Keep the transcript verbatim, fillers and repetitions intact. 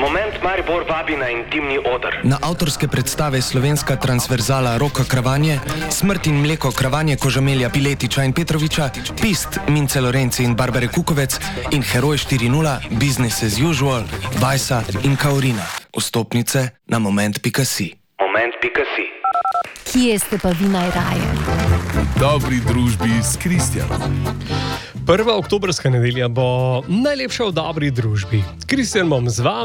Moment Maribor vabi na intimni oder. Na avtorske predstave slovenska transverzala Roka Kravanje, Smrt in mleko Kravanje Kožamelja Piletiča in Petroviča, Pist Mince Lorenci in Barbare Kukovec in Heroj štiri nula, Business as usual, Vajsa in Kaurina. Vstopnice na moment pika si. Moment pika si. Kje ste pa vi najraje? Dobri družbi s Kristjanom. Prva oktobrska nedelja bo najlepša v dobri družbi. Kristjan bom z vami.